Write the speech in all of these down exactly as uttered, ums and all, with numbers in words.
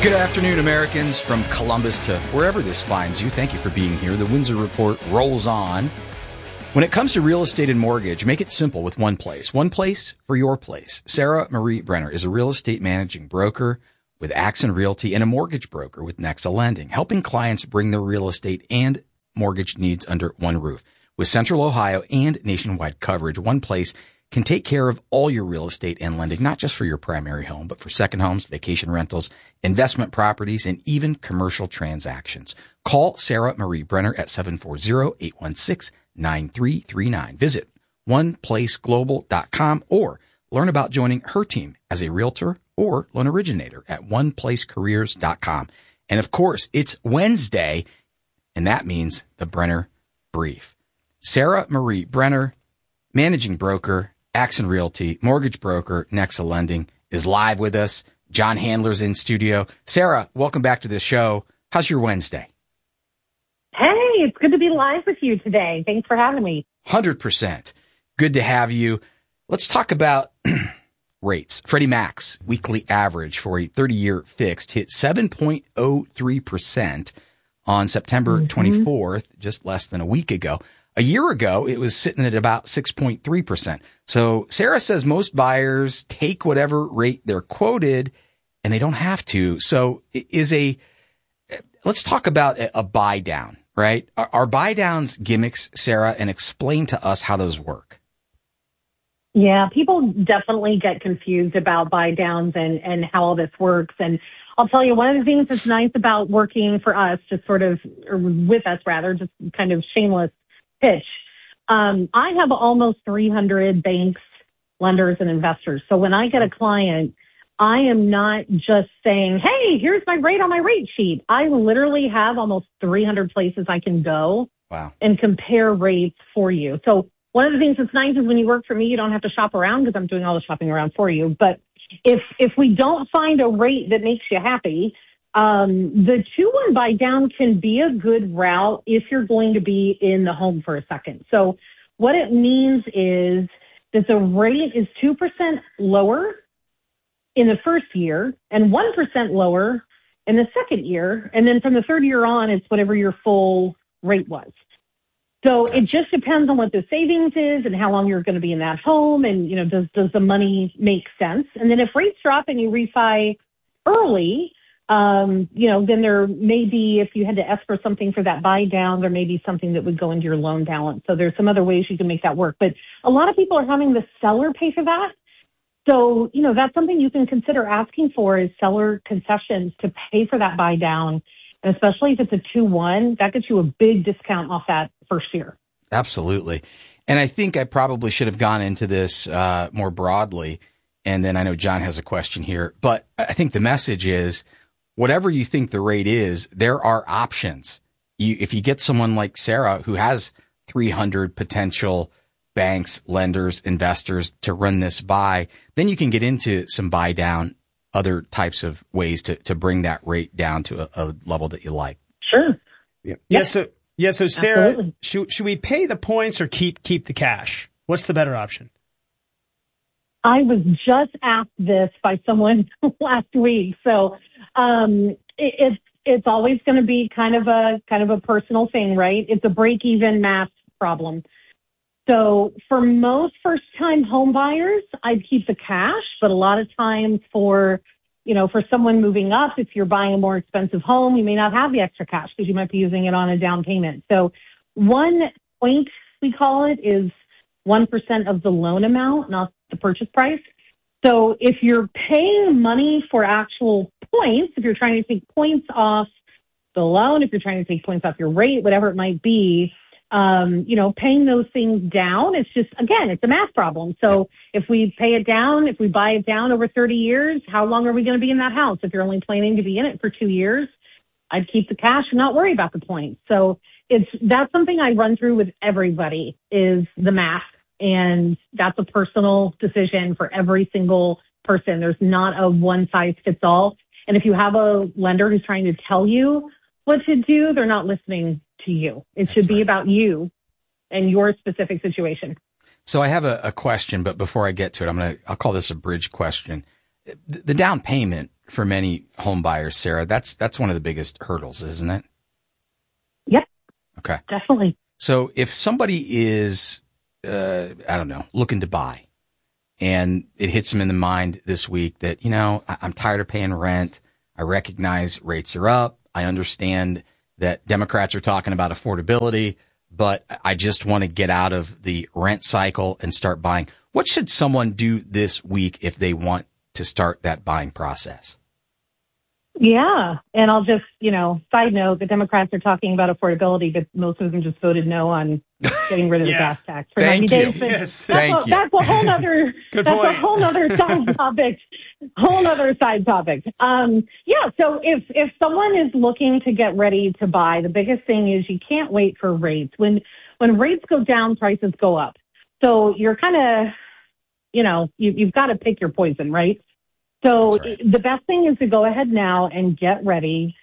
Good afternoon, Americans, from Columbus to wherever this finds you. Thank you for being here. The Windsor Report rolls on. When it comes to real estate and mortgage, make it simple with one place. One place for your place. Sarah Marie Brenner is a real estate managing broker with Axon Realty and a mortgage broker with Nexa Lending, helping clients bring their real estate and mortgage needs under one roof. With Central Ohio and nationwide coverage, one place can take care of all your real estate and lending, not just for your primary home, but for second homes, vacation rentals, investment properties, and even commercial transactions. Call Sarah Marie Brenner at seven four zero, eight one six, nine three three nine. Visit one place global dot com or learn about joining her team as a realtor or loan originator at one place careers dot com. And of course, it's Wednesday, and that means the Brenner Brief. Sarah Marie Brenner, managing broker, Axon Realty, mortgage broker, Nexa Lending, is live with us. John Handler's in studio. Sarah, welcome back to the show. How's your Wednesday? Hey, it's good to be live with you today. Thanks for having me. one hundred percent. Good to have you. Let's talk about rates. Freddie Mac's weekly average for a thirty-year fixed hit seven point oh three percent on September mm-hmm. twenty-fourth, just less than a week ago. A year ago, it was sitting at about six point three percent. So Sarah says most buyers take whatever rate they're quoted, and they don't have to. So is a, let's talk about a, a buy down, right? Are, are buy downs gimmicks, Sarah, and explain to us how those work? Yeah, people definitely get confused about buy downs and, and how all this works. And I'll tell you, one of the things that's nice about working for us, just sort of, or with us rather, just kind of shameless pitch. Um, I have almost three hundred banks, lenders, and investors. So when I get a client, I am not just saying, hey, here's my rate on my rate sheet. I literally have almost three hundred places I can go wow. and compare rates for you. So one of the things that's nice is when you work for me, you don't have to shop around because I'm doing all the shopping around for you. But if if we don't find a rate that makes you happy, Um, the two one buy down can be a good route if you're going to be in the home for a second. So what it means is that the rate is two percent lower in the first year and one percent lower in the second year. And then from the third year on, it's whatever your full rate was. So it just depends on what the savings is and how long you're going to be in that home. And, you know, does, does the money make sense? And then if rates drop and you refi early, Um, you know, then there may be, if you had to escrow something for that buy down, there may be something that would go into your loan balance. So there's some other ways you can make that work. But a lot of people are having the seller pay for that. So, you know, that's something you can consider asking for is seller concessions to pay for that buy down. And especially if it's a two one, that gets you a big discount off that first year. Absolutely. And I think I probably should have gone into this uh, more broadly. And then I know John has a question here. But I think the message is, whatever you think the rate is, there are options. You, if you get someone like Sarah who has three hundred potential banks, lenders, investors to run this by, then you can get into some buy down, other types of ways to, to bring that rate down to a, a level that you like. Sure. Yeah. Yeah. So, yeah. So Sarah, Absolutely. should, should we pay the points or keep, keep the cash? What's the better option? I was just asked this by someone last week. So, um, it, it's, it's always going to be kind of a, kind of a personal thing, right? It's a break even math problem. So for most first time home buyers, I'd keep the cash, but a lot of times for, you know, for someone moving up, if you're buying a more expensive home, you may not have the extra cash because you might be using it on a down payment. So one point, we call it, is one percent of the loan amount, not the purchase price. So if you're paying money for actual points, if you're trying to take points off the loan, if you're trying to take points off your rate, whatever it might be, um, you know, paying those things down, it's just, again, it's a math problem. So if we pay it down, if we buy it down over thirty years, how long are we going to be in that house? If you're only planning to be in it for two years, I'd keep the cash and not worry about the points. So it's, that's something I run through with everybody is the math. And that's a personal decision for every single person. There's not a one size fits all. And if you have a lender who's trying to tell you what to do, they're not listening to you. It should be about you and your specific situation. So I have a, a question, but before I get to it, I'm going to, I'll call this a bridge question. the down payment for many home buyers, Sarah, that's that's one of the biggest hurdles, isn't it? Yep. Okay. Definitely. So if somebody is, uh, I don't know, looking to buy, and it hits them in the mind this week that, you know, I'm tired of paying rent. I recognize rates are up. I understand that Democrats are talking about affordability, but I just want to get out of the rent cycle and start buying. What should someone do this week if they want to start that buying process? Yeah. And I'll just, you know, side note, the Democrats are talking about affordability, but most of them just voted no on getting rid of yeah. the gas tax for Thank ninety you. days. Yes. That's Thank a, you. That's a whole other, Good that's point. a whole other side topic. Whole other side topic. Um, yeah. So if, if someone is looking to get ready to buy, the biggest thing is you can't wait for rates. When, when rates go down, prices go up. So you're kind of, you know, you, you've got to pick your poison, right? So right. The best thing is to go ahead now and get ready.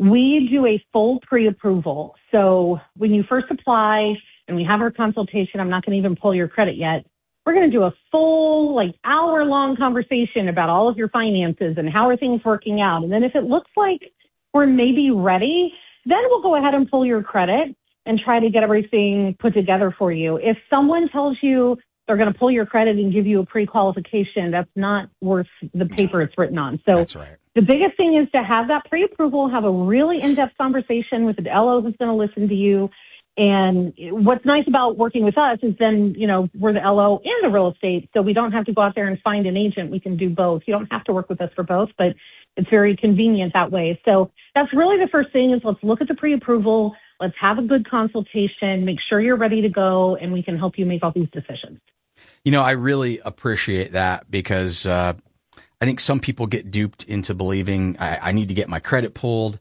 We do a full pre-approval. So when you first apply and we have our consultation, I'm not going to even pull your credit yet. We're going to do a full, like, hour-long conversation about all of your finances and how are things working out. And then if it looks like we're maybe ready, then we'll go ahead and pull your credit and try to get everything put together for you. If someone tells you they're going to pull your credit and give you a pre-qualification, that's not worth the paper it's written on. So That's right. The biggest thing is to have that pre-approval, have a really in-depth conversation with the L O who's going to listen to you. And what's nice about working with us is then, you know, we're the L O and the real estate, so we don't have to go out there and find an agent. We can do both. You don't have to work with us for both, but it's very convenient that way. So that's really the first thing is let's look at the pre-approval. Let's have a good consultation, make sure you're ready to go, and we can help you make all these decisions. You know, I really appreciate that because uh, I think some people get duped into believing I, I need to get my credit pulled,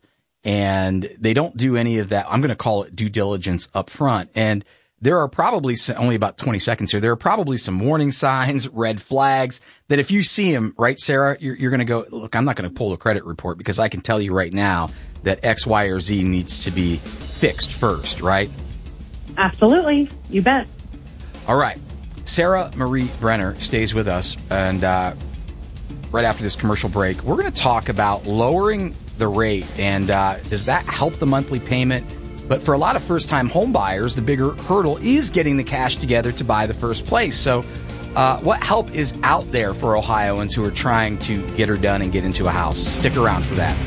and they don't do any of that. I'm going to call it due diligence up front. And there are probably some, only about twenty seconds here. There are probably some warning signs, red flags that if you see them, right, Sarah, you're, you're going to go, look, I'm not going to pull a credit report because I can tell you right now that X, Y, or Z needs to be fixed first, right? Absolutely. You bet. All right. Sarah Marie Brenner stays with us, and uh, right after this commercial break, we're going to talk about lowering the rate, and uh, does that help the monthly payment? But for a lot of first-time home buyers, the bigger hurdle is getting the cash together to buy the first place. So uh, what help is out there for Ohioans who are trying to get her done and get into a house? Stick around for that.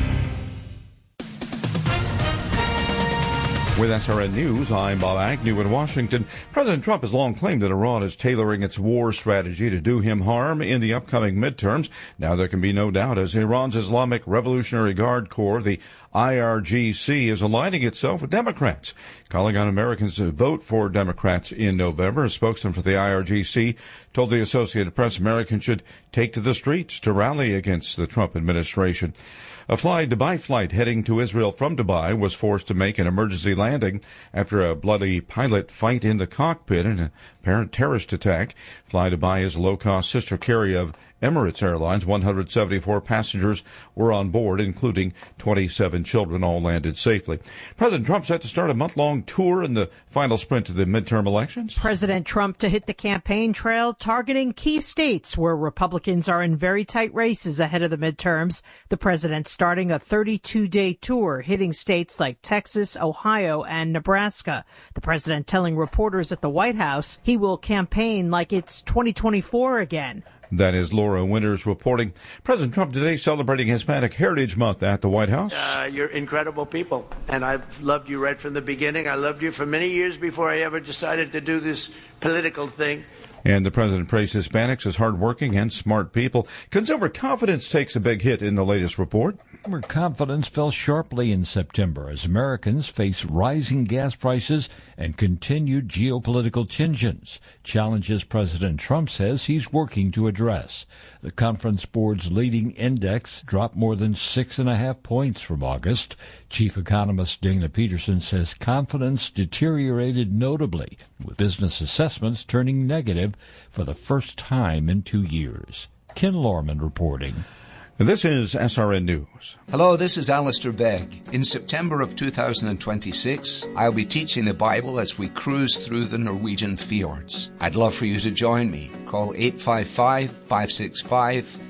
With S R N News, I'm Bob Agnew in Washington. President Trump has long claimed that Iran is tailoring its war strategy to do him harm in the upcoming midterms. Now there can be no doubt as Iran's Islamic Revolutionary Guard Corps, the I R G C, is aligning itself with Democrats, calling on Americans to vote for Democrats in November. A spokesman for the I R G C told the Associated Press Americans should take to the streets to rally against the Trump administration. A Fly Dubai flight heading to Israel from Dubai was forced to make an emergency landing after a bloody pilot fight in the cockpit in an apparent terrorist attack. Fly Dubai is a low-cost sister carrier of Emirates Airlines. one hundred seventy-four passengers were on board, including twenty-seven children, all landed safely. President Trump set to start a month-long tour in the final sprint to the midterm elections. President Trump to hit the campaign trail, targeting key states where Republicans are in very tight races ahead of the midterms. The president starting a thirty-two day tour, hitting states like Texas, Ohio, and Nebraska. The president telling reporters at the White House he will campaign like it's twenty twenty-four again. That is Laura Winters reporting. President Trump today celebrating Hispanic Heritage Month at the White House. Uh, you're incredible people, and I've loved you right from the beginning. I loved you for many years before I ever decided to do this political thing. And the president praised Hispanics as hardworking and smart people. Consumer confidence takes a big hit in the latest report. Consumer confidence fell sharply in September as Americans face rising gas prices and continued geopolitical tensions, challenges President Trump says he's working to address. The Conference Board's leading index dropped more than six and a half points from August. Chief economist Dana Peterson says confidence deteriorated notably, with business assessments turning negative for the first time in two years. Ken Lorman reporting. This is S R N News. Hello, this is Alistair Begg. In September of two thousand twenty-six, I'll be teaching the Bible as we cruise through the Norwegian fjords. I'd love for you to join me. Call eight five five, five six five,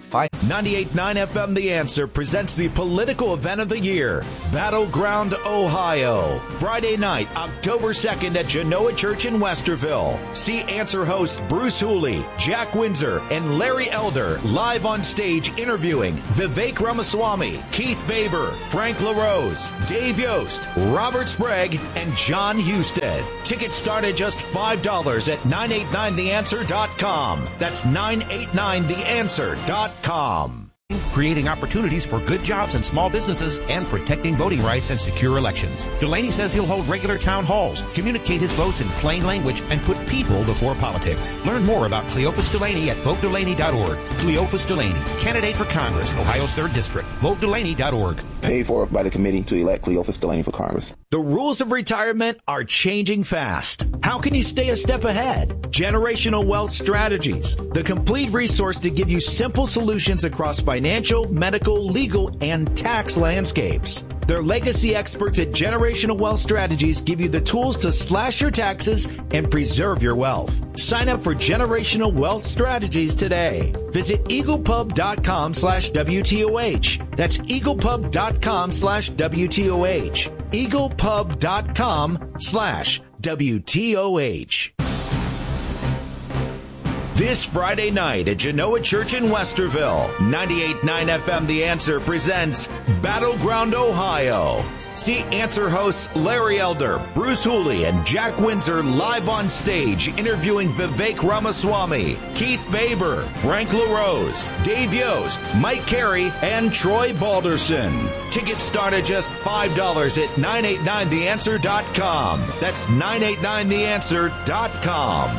five. ninety-eight point nine F M The Answer presents the political event of the year, Battleground, Ohio. Friday night, October second at Genoa Church in Westerville. See Answer hosts Bruce Hooley, Jack Windsor, and Larry Elder live on stage interviewing Vivek Ramaswamy, Keith Baber, Frank LaRose, Dave Yost, Robert Sprague, and John Husted. Tickets start at just five dollars at nine eight nine the answer dot com. That's nine eight nine the answer dot com. Creating opportunities for good jobs and small businesses and protecting voting rights and secure elections. Delaney says he'll hold regular town halls, communicate his votes in plain language, and put people before politics. Learn more about Cleophas Delaney at vote delaney dot org. Cleophas Delaney, candidate for Congress, Ohio's third District. vote delaney dot org. Paid for by the committee to elect Cleophas Delaney for Congress. The rules of retirement are changing fast. How can you stay a step ahead? Generational Wealth Strategies, the complete resource to give you simple solutions across financial, medical, legal, and tax landscapes. Their legacy experts at Generational Wealth Strategies give you the tools to slash your taxes and preserve your wealth. Sign up for Generational Wealth Strategies today. Visit eaglepub.com slash WTOH. That's eaglepub.com slash WTOH. eaglepub.com slash WTOH. This Friday night at Genoa Church in Westerville, ninety-eight point nine F M The Answer presents Battleground, Ohio. See Answer hosts Larry Elder, Bruce Hooley, and Jack Windsor live on stage interviewing Vivek Ramaswamy, Keith Baber, Frank LaRose, Dave Yost, Mike Carey, and Troy Balderson. Tickets start at just five dollars at nine eight nine the answer dot com. That's nine eight nine the answer dot com.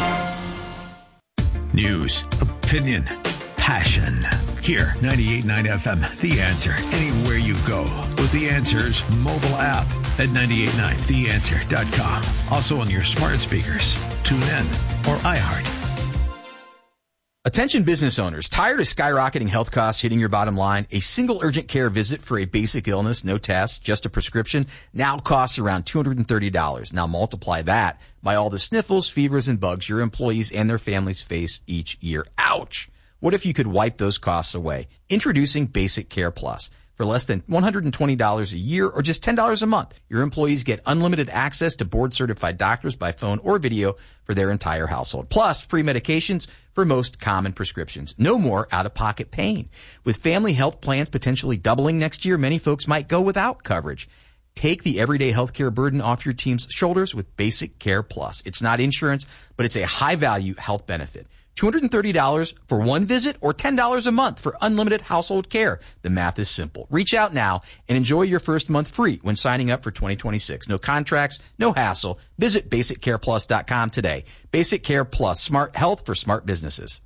News, opinion, passion. Here, ninety-eight point nine F M, The Answer. Anywhere you go with The Answer's mobile app at nine eight nine the answer dot com. Also on your smart speakers. Tune in or iHeart. Attention business owners, tired of skyrocketing health costs hitting your bottom line? A single urgent care visit for a basic illness, no tests, just a prescription, now costs around two hundred thirty dollars. Now multiply that by all the sniffles, fevers, and bugs your employees and their families face each year. Ouch! What if you could wipe those costs away? Introducing Basic Care Plus. For less than one hundred twenty dollars a year or just ten dollars a month, your employees get unlimited access to board-certified doctors by phone or video for their entire household. Plus, free medications for most common prescriptions. No more out-of-pocket pain. With family health plans potentially doubling next year, many folks might go without coverage. Take the everyday healthcare burden off your team's shoulders with Basic Care Plus. It's not insurance, but it's a high-value health benefit. two hundred thirty dollars for one visit or ten dollars a month for unlimited household care. The math is simple. Reach out now and enjoy your first month free when signing up for twenty twenty-six. No contracts, no hassle. Visit basic care plus dot com today. Basic Care Plus, smart health for smart businesses.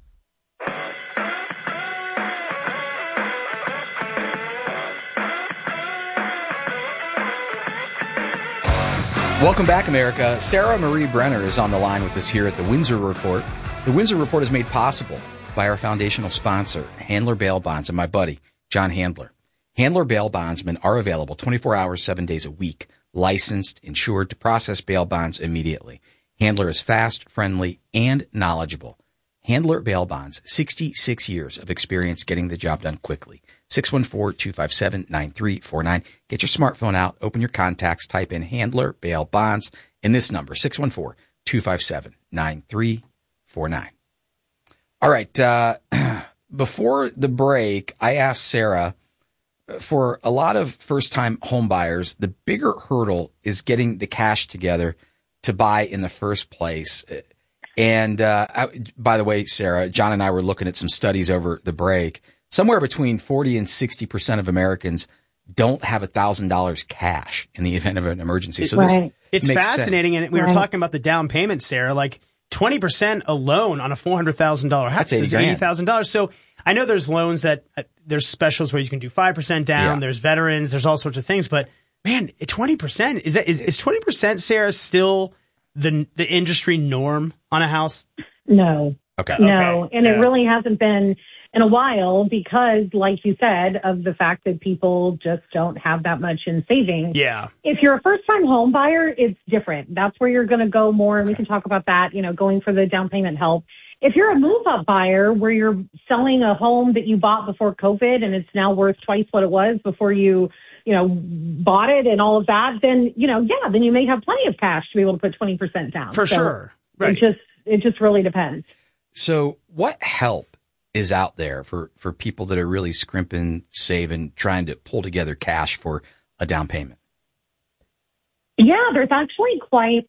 Welcome back, America. Sarah Marie Brenner is on the line with us here at the Windsor Report. The Windsor Report is made possible by our foundational sponsor, Handler Bail Bonds, and my buddy, John Handler. Handler Bail Bondsmen are available twenty-four hours, seven days a week, licensed, insured to process bail bonds immediately. Handler is fast, friendly, and knowledgeable. Handler Bail Bonds, sixty-six years of experience getting the job done quickly. six one four, two five seven, nine three four nine. Get your smartphone out, open your contacts, type in Handler Bail Bonds, and this number, six one four, two five seven, nine three four nine. All right. Uh, before the break, I asked Sarah, for a lot of first-time home buyers, the bigger hurdle is getting the cash together to buy in the first place. And uh, I, by the way, Sarah, John and I were looking at some studies over the break. Somewhere between forty and sixty percent of Americans don't have one thousand dollars cash in the event of an emergency. So right. this It's fascinating. Sense. And we right. were talking about the down payment, Sarah, like twenty percent alone on a four hundred thousand dollars house is eighty thousand dollars. So I know there's loans that uh, there's specials where you can do five percent down. Yeah. There's veterans. There's all sorts of things. But man, twenty percent is that is, is twenty percent, Sarah, still the the industry norm on a house? No. Okay. No. Okay. And yeah. it really hasn't been in a while because, like you said, of the fact that people just don't have that much in savings. Yeah. If you're a first-time home buyer, it's different. That's where you're going to go more, and we can talk about that, you know, going for the down payment help. if you're a move-up buyer where you're selling a home that you bought before COVID and it's now worth twice what it was before you, you know, bought it and all of that, then, you know, yeah, then you may have plenty of cash to be able to put twenty percent down. For so sure. Right. It just, it just really depends. So what help is out there for, for people that are really scrimping, saving, trying to pull together cash for a down payment? Yeah, there's actually quite